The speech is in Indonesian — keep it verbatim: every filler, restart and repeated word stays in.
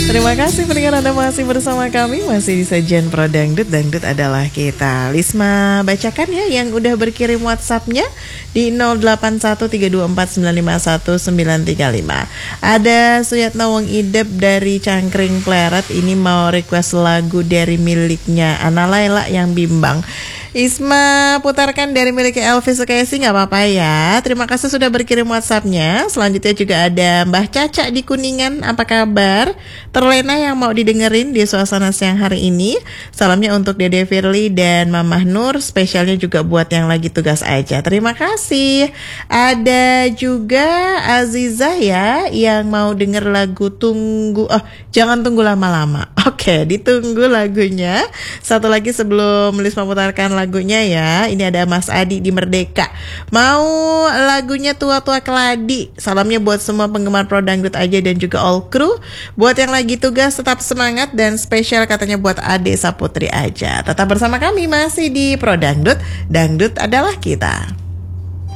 Terima kasih pendengar Anda masih bersama kami, masih di Sajian Pro Dangdut. Dangdut adalah kita. Lisma bacakan ya yang udah berkirim WhatsApp-nya di nol delapan satu tiga dua empat sembilan lima satu sembilan tiga lima. Ada Suyatna Wong Idep dari Cangkring Pleret, ini mau request lagu dari miliknya Ana Laila yang bimbang. Isma putarkan dari miliknya Elvis Sukaisi, nggak apa-apa ya. Terima kasih sudah berkirim WhatsApp-nya. Selanjutnya juga ada Mbah Caca di Kuningan, apa kabar? Terlena yang mau didengerin di suasana siang hari ini. Salamnya untuk Dede Firly dan Mamah Nur, spesialnya juga buat yang lagi tugas aja. Terima kasih. Ada juga Aziza ya yang mau denger lagu Tunggu, oh jangan tunggu lama-lama. Oke, ditunggu lagunya. Satu lagi sebelum Lisma putarkan lagunya ya. Ini ada Mas Adi di Merdeka. Mau lagunya Tua-Tua Keladi. Salamnya buat semua penggemar Pro Dangdut aja dan juga all crew. Buat yang lagi tugas tetap semangat, dan spesial katanya buat Ade Saputri aja. Tetap bersama kami masih di Pro Dangdut. Dangdut adalah kita.